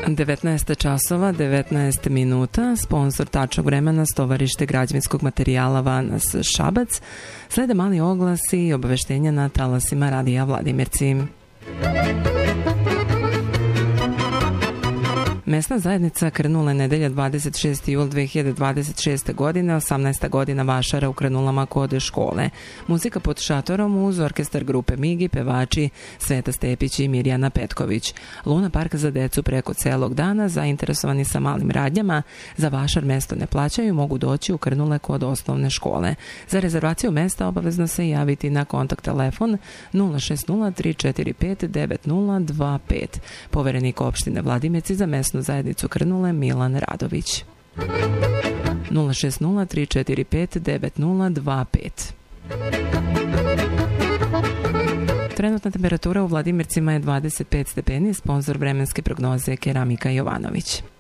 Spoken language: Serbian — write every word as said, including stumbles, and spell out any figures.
devetnaest časova, devetnaest minuta, sponsor tačnog vremena Stovarište građevinskog materijala Vanas Šabac. Slede mali oglasi i obaveštenja na talasima Radija Vladimirci. Mesna zajednica Krnula nedelja dvadeset šesti jul dve hiljade dvadeset šeste. godine, osamnaesta godina vašara u Krnulama kod škole. Muzika pod šatorom uz orkestar grupe Migi, pevači Sveta Stepić i Mirjana Petković. Luna park za decu preko celog dana, zainteresovani sa malim radnjama, za vašar mesto ne plaćaju, mogu doći u Krnule kod osnovne škole. Za rezervaciju mesta obavezno se javiti na kontakt telefon nula šest nula tri četiri pet devet nula dva pet. Poverenik opštine Vladimirci za mesnu zajednicu Krnule Milan Radović. nula šest nula tri četiri pet devet nula dva pet. Trenutna temperatura u Vladimircima je dvadeset pet stepeni, sponsor vremenske prognoze Keramika Jovanović.